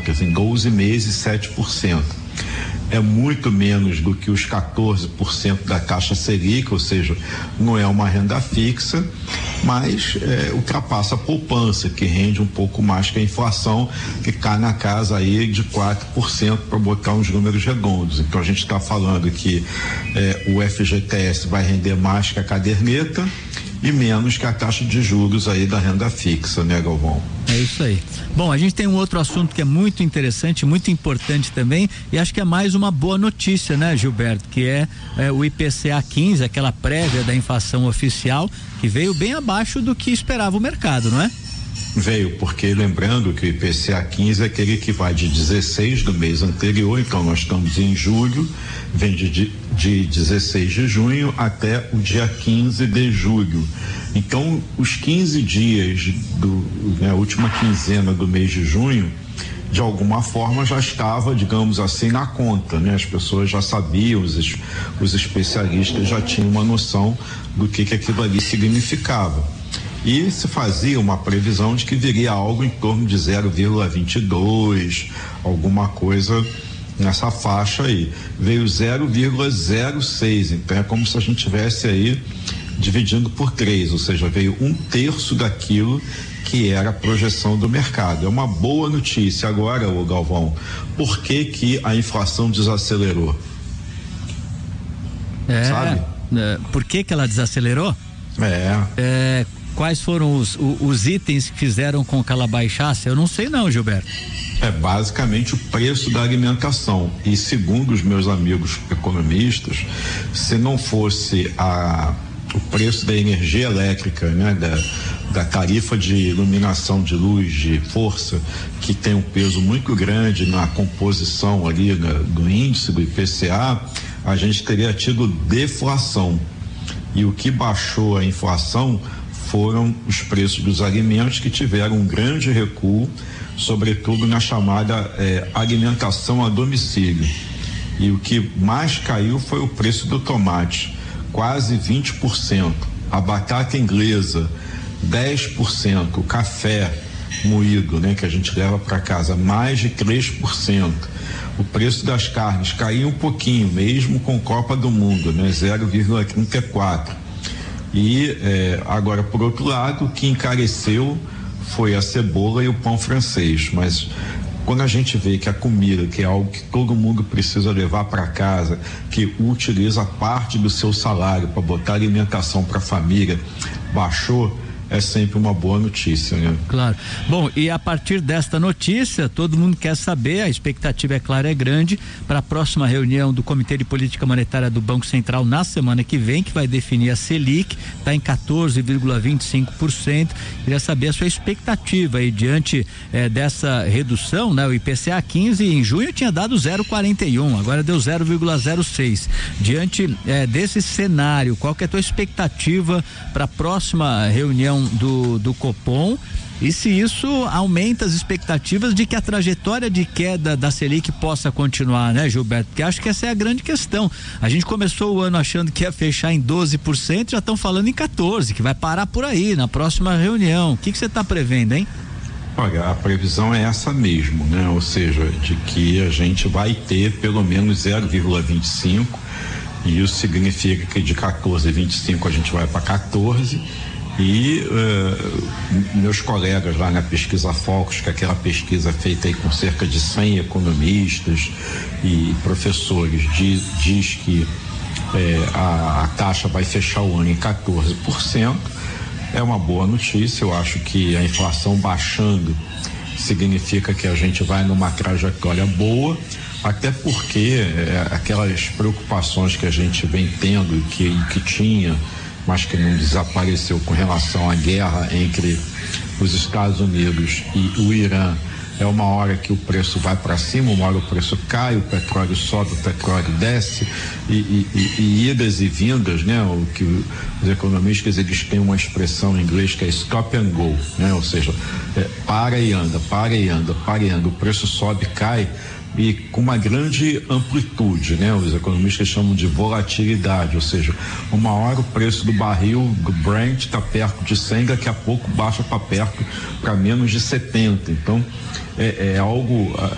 econômicas, em 12 meses, 7%. É muito menos do que os 14% da taxa Selic, ou seja, não é uma renda fixa, mas ultrapassa a poupança, que rende um pouco mais que a inflação, que cai na casa aí de 4%, para botar uns números redondos. Então a gente está falando que o FGTS vai render mais que a caderneta e menos que a taxa de juros aí da renda fixa, né, Galvão? É isso aí. Bom, a gente tem um outro assunto que é muito interessante, muito importante também, e acho que é mais uma boa notícia, né, Gilberto, que é o IPCA 15, aquela prévia da inflação oficial, que veio bem abaixo do que esperava o mercado, não é? Veio, porque lembrando que o IPCA 15 é aquele que vai de 16 do mês anterior, então nós estamos em julho, vem de 16 de junho até o dia 15 de julho. Então, os 15 dias a última quinzena do mês de junho, de alguma forma já estava, digamos assim, na conta, né? As pessoas já sabiam, os especialistas já tinham uma noção do que aquilo ali significava. E se fazia uma previsão de que viria algo em torno de 0,22, alguma coisa nessa faixa aí. Veio 0,06, então é como se a gente tivesse aí dividindo por 3, ou seja, veio 1/3 daquilo que era a projeção do mercado. É uma boa notícia. Agora, ô Galvão, por que a inflação desacelerou? Sabe? Por que ela desacelerou? Quais foram os itens que fizeram com que ela baixasse? Eu não sei não, Gilberto. É basicamente o preço da alimentação. E segundo os meus amigos economistas, se não fosse o preço da energia elétrica, né, da tarifa de iluminação de luz de força, que tem um peso muito grande na composição ali do índice do IPCA, a gente teria tido deflação. E o que baixou a inflação foram os preços dos alimentos, que tiveram um grande recuo, sobretudo na chamada alimentação a domicílio. E o que mais caiu foi o preço do tomate, quase 20%, a batata inglesa 10%, o café moído, né, que a gente leva para casa, mais de 3%. O preço das carnes caiu um pouquinho, mesmo com Copa do Mundo, né, 0,34%. E agora, por outro lado, o que encareceu foi a cebola e o pão francês. Mas quando a gente vê que a comida, que é algo que todo mundo precisa levar para casa, que utiliza parte do seu salário para botar alimentação para a família, baixou, é sempre uma boa notícia, né? Claro. Bom, e a partir desta notícia, todo mundo quer saber, a expectativa, é claro, é grande para a próxima reunião do Comitê de Política Monetária do Banco Central na semana que vem, que vai definir a Selic, está em 14,25%. Queria saber a sua expectativa aí diante dessa redução, né? O IPCA 15 em junho tinha dado 0,41, agora deu 0,06. Diante desse cenário, qual que é a tua expectativa para a próxima reunião do Copom, e se isso aumenta as expectativas de que a trajetória de queda da Selic possa continuar, né, Gilberto? Porque acho que essa é a grande questão. A gente começou o ano achando que ia fechar em 12%, já estão falando em 14%, que vai parar por aí na próxima reunião. O que você está prevendo, hein? Olha, a previsão é essa mesmo, né? Ou seja, de que a gente vai ter pelo menos 0,25%, e isso significa que de 14,25 a gente vai para 14%. E meus colegas lá na pesquisa Focus, que é aquela pesquisa feita aí com cerca de 100 economistas e professores, diz que a taxa vai fechar o ano em 14%. É uma boa notícia. Eu acho que a inflação baixando significa que a gente vai numa trajetória boa, até porque aquelas preocupações que a gente vem tendo e que tinha, mas que não desapareceu, com relação à guerra entre os Estados Unidos e o Irã, é uma hora que o preço vai para cima, uma hora o preço cai, o petróleo sobe, o petróleo desce, e idas e vindas, né? O que os economistas, eles têm uma expressão em inglês que é stop and go, né? Ou seja, para e anda, para e anda, para e anda, o preço sobe, cai, e com uma grande amplitude, né? Os economistas chamam de volatilidade, ou seja, uma hora o preço do barril do Brent está perto de 100, daqui a pouco baixa para menos de 70. Então é algo